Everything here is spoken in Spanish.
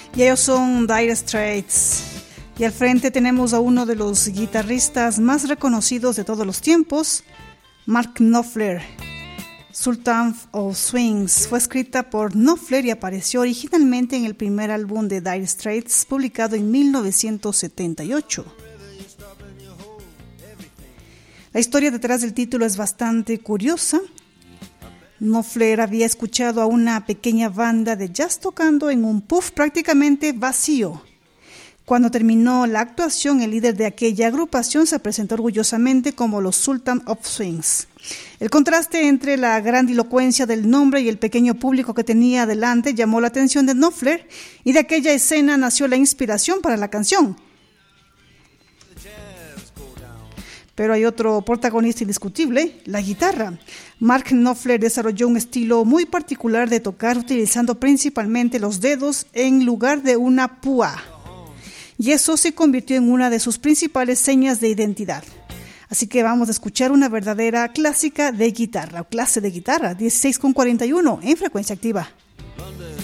Y ellos son Dire Straits. Y al frente tenemos a uno de los guitarristas más reconocidos de todos los tiempos, Mark Knopfler. Sultan of Swings fue escrita por Knopfler y apareció originalmente en el primer álbum de Dire Straits, publicado en 1978. La historia detrás del título es bastante curiosa. Knopfler había escuchado a una pequeña banda de jazz tocando en un pub prácticamente vacío. Cuando terminó la actuación, el líder de aquella agrupación se presentó orgullosamente como los Sultan of Swings. El contraste entre la grandilocuencia del nombre y el pequeño público que tenía delante llamó la atención de Knopfler, y de aquella escena nació la inspiración para la canción. Pero hay otro protagonista indiscutible, la guitarra. Mark Knopfler desarrolló un estilo muy particular de tocar utilizando principalmente los dedos en lugar de una púa. Y eso se convirtió en una de sus principales señas de identidad. Así que vamos a escuchar una verdadera clásica de guitarra, o clase de guitarra, 16:41 en frecuencia activa.